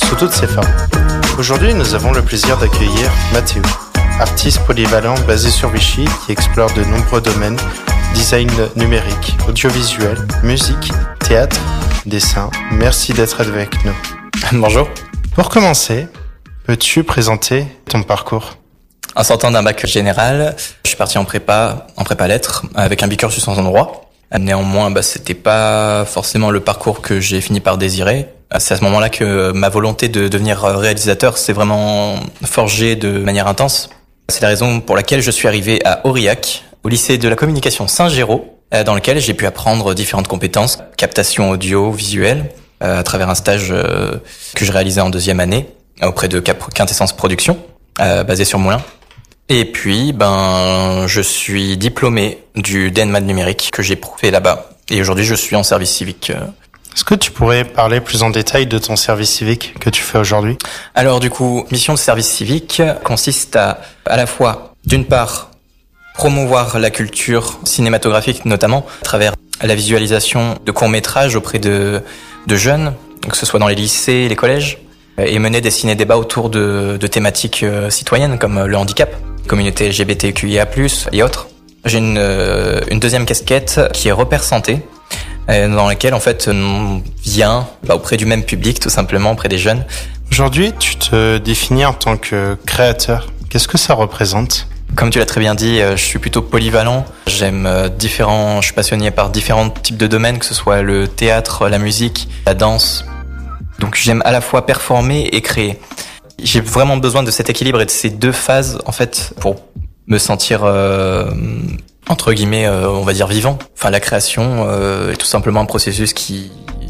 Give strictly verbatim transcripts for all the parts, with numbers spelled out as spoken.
sous toutes ses formes. Aujourd'hui, nous avons le plaisir d'accueillir Mathéo, artiste polyvalent basé sur Vichy qui explore de nombreux domaines, design numérique, audiovisuel, musique, théâtre, dessin. Merci d'être avec nous. Bonjour. Pour commencer, peux-tu présenter ton parcours ? En sortant d'un bac général, je suis parti en prépa, en prépa lettres, avec un bicursus en droit. Néanmoins, bah, c'était pas forcément le parcours que j'ai fini par désirer. C'est à ce moment-là que ma volonté de devenir réalisateur s'est vraiment forgée de manière intense. C'est la raison pour laquelle je suis arrivé à Aurillac, au lycée de la communication Saint-Géraud, dans lequel j'ai pu apprendre différentes compétences, captation audio, visuelle, à travers un stage que je réalisais en deuxième année auprès de Quintessence Production, basé sur Moulins. Et puis, ben, je suis diplômé du D N M A T numérique que j'ai fait là-bas. Et aujourd'hui, je suis en service civique. Est-ce que tu pourrais parler plus en détail de ton service civique que tu fais aujourd'hui ? Alors du coup, mission de service civique consiste à, à la fois, d'une part, promouvoir la culture cinématographique, notamment à travers la visualisation de courts-métrages auprès de, de jeunes, que ce soit dans les lycées, les collèges, et mener des ciné-débats autour de, de thématiques citoyennes comme le handicap, communauté L G B T Q I A plus, et autres. J'ai une, une deuxième casquette qui est repère santé, dans laquelle en fait on vient bah, auprès du même public, tout simplement auprès des jeunes. Aujourd'hui, tu te définis en tant que créateur. Qu'est-ce que ça représente ? Comme tu l'as très bien dit, je suis plutôt polyvalent. J'aime différents, je suis passionné par différents types de domaines, que ce soit le théâtre, la musique, la danse. Donc j'aime à la fois performer et créer. J'ai vraiment besoin de cet équilibre et de ces deux phases en fait pour me sentir euh, entre guillemets, euh, on va dire vivant. Enfin, la création euh, est tout simplement un processus qui,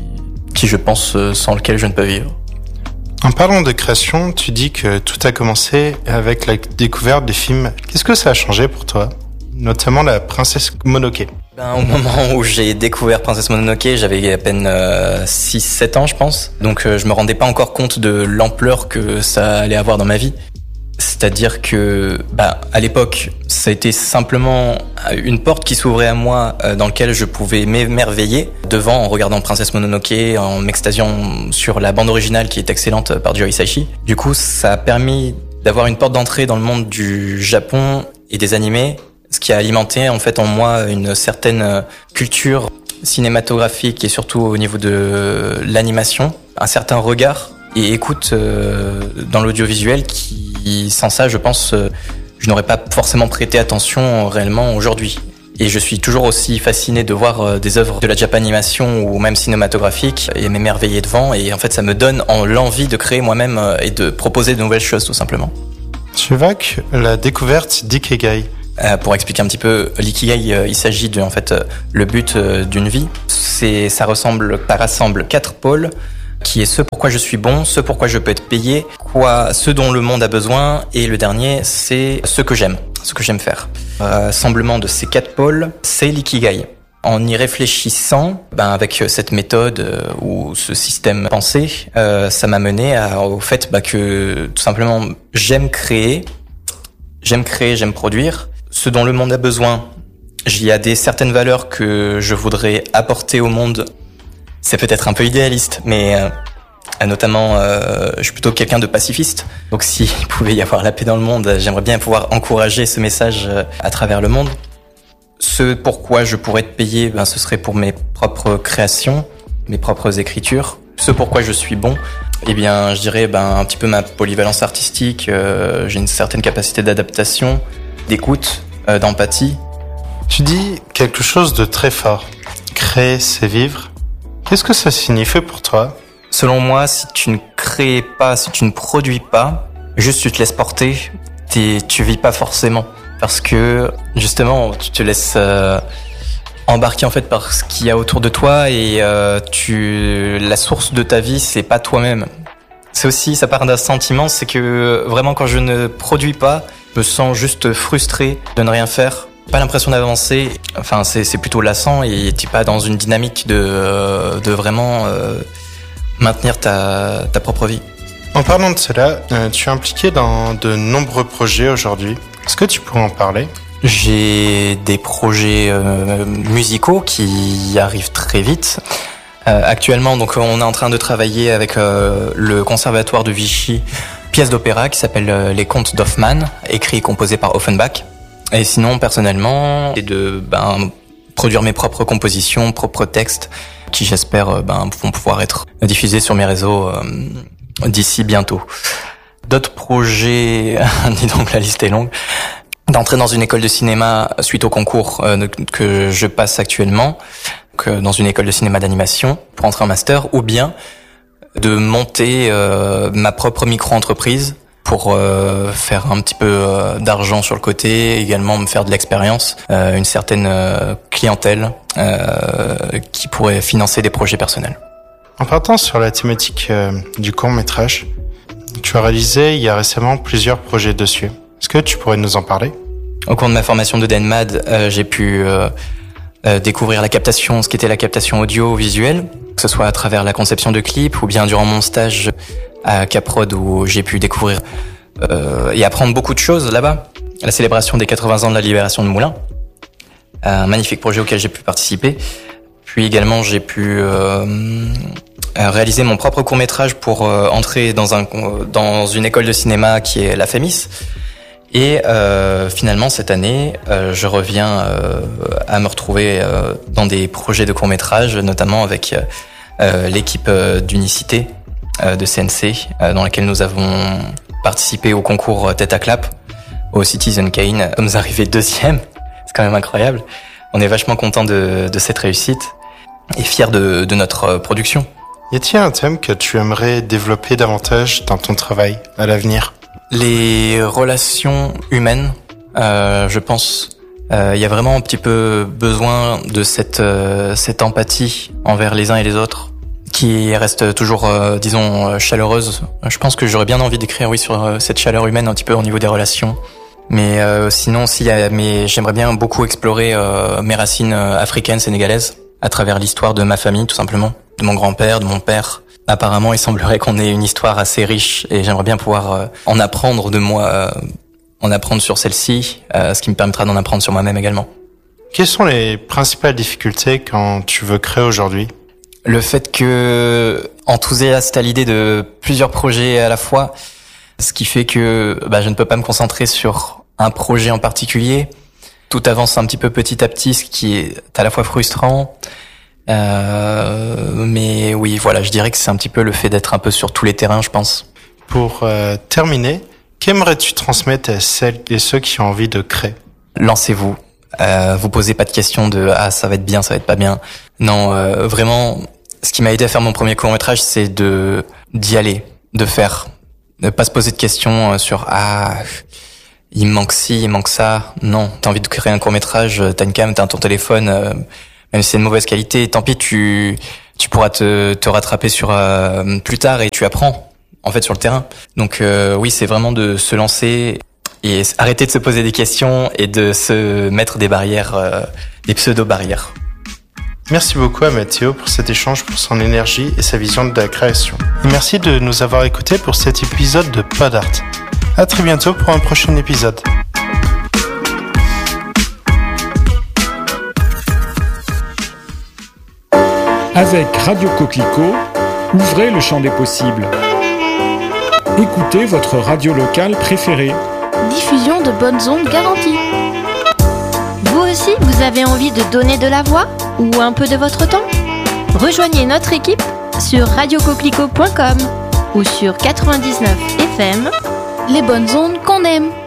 qui je pense, euh, sans lequel je ne peux vivre. En parlant de création, tu dis que tout a commencé avec la découverte du film. Qu'est-ce que ça a changé pour toi ? Notamment la Princesse Mononoke. Ben, au moment où j'ai découvert Princesse Mononoke, j'avais à peine euh, six sept ans, je pense. Donc euh, je me rendais pas encore compte de l'ampleur que ça allait avoir dans ma vie. C'est-à-dire que, bah, à l'époque, ça a été simplement une porte qui s'ouvrait à moi, euh, dans laquelle je pouvais m'émerveiller devant en regardant Princesse Mononoke, en m'extasiant sur la bande originale qui est excellente par Joe Hisaishi. Du coup, ça a permis d'avoir une porte d'entrée dans le monde du Japon et des animés, ce qui a alimenté en fait en moi une certaine culture cinématographique et surtout au niveau de l'animation, un certain regard et écoute euh, dans l'audiovisuel qui, sans ça, je pense, euh, je n'aurais pas forcément prêté attention réellement aujourd'hui. Et je suis toujours aussi fasciné de voir euh, des œuvres de la Japanimation ou même cinématographiques et m'émerveiller devant. Et en fait, ça me donne en l'envie de créer moi-même euh, et de proposer de nouvelles choses, tout simplement. Tu évoques la découverte d'Ikigai. Euh, pour expliquer un petit peu l'ikigai, euh, il s'agit de en fait euh, le but euh, d'une vie. C'est, ça ressemble, ça rassemble quatre pôles, qui est ce pourquoi je suis bon, ce pourquoi je peux être payé, quoi, ce dont le monde a besoin, et le dernier, c'est ce que j'aime, ce que j'aime faire. Euh, Rassemblement de ces quatre pôles, c'est l'ikigai. En y réfléchissant, ben avec cette méthode euh, ou ce système pensé, euh, ça m'a mené à, au fait bah, que tout simplement j'aime créer, j'aime créer, j'aime produire. Ce dont le monde a besoin, il y a des certaines valeurs que je voudrais apporter au monde. C'est peut-être un peu idéaliste, mais euh, notamment, euh, je suis plutôt quelqu'un de pacifiste. Donc s'il pouvait y avoir la paix dans le monde, j'aimerais bien pouvoir encourager ce message à travers le monde. Ce pourquoi je pourrais être payé, ben, ce serait pour mes propres créations, mes propres écritures. Ce pourquoi je suis bon, eh bien, je dirais ben, un petit peu ma polyvalence artistique. Euh, j'ai une certaine capacité d'adaptation, d'écoute, euh, d'empathie. Tu dis quelque chose de très fort. Créer, c'est vivre. Qu'est-ce que ça signifie pour toi ? Selon moi, si tu ne crées pas, si tu ne produis pas, juste tu te laisses porter, t'es, tu vis pas forcément. Parce que, justement, tu te laisses euh, embarquer en fait par ce qu'il y a autour de toi et euh, tu, la source de ta vie, c'est pas toi-même. C'est aussi, ça part d'un sentiment, c'est que vraiment quand je ne produis pas, je me sens juste frustré de ne rien faire. Pas l'impression d'avancer, enfin c'est, c'est plutôt lassant et t'es pas dans une dynamique de, de vraiment euh, maintenir ta, ta propre vie. En parlant de cela, euh, tu es impliqué dans de nombreux projets aujourd'hui. Est-ce que tu pourrais en parler ? J'ai des projets euh, musicaux qui arrivent très vite. Euh, actuellement, donc, on est en train de travailler avec euh, le Conservatoire de Vichy, pièce d'opéra qui s'appelle euh, Les Contes d'Hoffmann, écrit et composé par Offenbach. Et sinon, personnellement, c'est de ben, produire mes propres compositions, propres textes, qui j'espère ben, vont pouvoir être diffusés sur mes réseaux euh, d'ici bientôt. D'autres projets, dis donc la liste est longue, d'entrer dans une école de cinéma suite au concours euh, que je passe actuellement, que dans une école de cinéma d'animation pour entrer en master, ou bien de monter euh, ma propre micro-entreprise pour euh, faire un petit peu euh, d'argent sur le côté, également me faire de l'expérience, euh, une certaine euh, clientèle euh, qui pourrait financer des projets personnels. En partant sur la thématique euh, du court-métrage, tu as réalisé il y a récemment plusieurs projets dessus. Est-ce que tu pourrais nous en parler ? Au cours de ma formation de DenMad, euh, j'ai pu euh, euh, découvrir la captation, ce qu'était la captation audio-visuelle, que ce soit à travers la conception de clips ou bien durant mon stage à Caprod où j'ai pu découvrir euh, et apprendre beaucoup de choses là-bas. La célébration des quatre-vingts ans de la libération de Moulins, un magnifique projet auquel j'ai pu participer. Puis également j'ai pu euh, réaliser mon propre court-métrage pour euh, entrer dans, un, dans une école de cinéma qui est la FEMIS. Et euh, finalement cette année, euh, je reviens euh, à me retrouver euh, dans des projets de court-métrage, notamment avec euh, l'équipe d'Unicité de C N C, dans laquelle nous avons participé au concours Tête à Clap, au Citizen Kane. Nous sommes arrivés deuxième, c'est quand même incroyable. On est vachement contents de, de cette réussite et fiers de, de notre production. Y a-t-il un thème que tu aimerais développer davantage dans ton travail à l'avenir ? Les relations humaines, euh, je pense. Il euh, y a vraiment un petit peu besoin de cette, euh, cette empathie envers les uns et les autres, qui reste toujours, euh, disons, chaleureuse. Je pense que j'aurais bien envie d'écrire, oui, sur euh, cette chaleur humaine un petit peu au niveau des relations. Mais euh, sinon, aussi, y a, mais j'aimerais bien beaucoup explorer euh, mes racines euh, africaines, sénégalaises, à travers l'histoire de ma famille, tout simplement, de mon grand-père, de mon père. Apparemment, il semblerait qu'on ait une histoire assez riche, et j'aimerais bien pouvoir euh, en apprendre de moi, euh, en apprendre sur celle-ci, euh, ce qui me permettra d'en apprendre sur moi-même également. Quelles sont les principales difficultés quand tu veux créer aujourd'hui ? Le fait que, enthousiaste à l'idée de plusieurs projets à la fois, ce qui fait que bah, je ne peux pas me concentrer sur un projet en particulier. Tout avance un petit peu petit à petit, ce qui est à la fois frustrant. Euh, mais oui, voilà, je dirais que c'est un petit peu le fait d'être un peu sur tous les terrains, je pense. Pour euh, terminer, qu'aimerais-tu transmettre à celles et ceux qui ont envie de créer ? Lancez-vous. Euh, vous posez pas de questions de « ah, ça va être bien, ça va être pas bien ». Non, euh, vraiment, ce qui m'a aidé à faire mon premier court-métrage, c'est de d'y aller, de faire. Ne pas se poser de questions sur « ah, il me manque ci, il me manque ça ». Non, t'as envie de créer un court-métrage, t'as une cam, t'as ton téléphone, euh, même si c'est de mauvaise qualité, tant pis, tu tu pourras te, te rattraper sur euh, plus tard et tu apprends, en fait, sur le terrain. Donc euh, oui, c'est vraiment de se lancer et arrêter de se poser des questions et de se mettre des barrières, euh, des pseudo-barrières. Merci beaucoup à Mathéo pour cet échange, pour son énergie et sa vision de la création. Et merci de nous avoir écoutés pour cet épisode de Pod Art. À très bientôt pour un prochain épisode. Avec Radio Coquelicot, ouvrez le champ des possibles. Écoutez votre radio locale préférée. Diffusion de bonnes ondes garanties. Vous aussi, vous avez envie de donner de la voix ou un peu de votre temps ? Rejoignez notre équipe sur radio coquelicot point com ou sur quatre-vingt-dix-neuf F M, les bonnes ondes qu'on aime.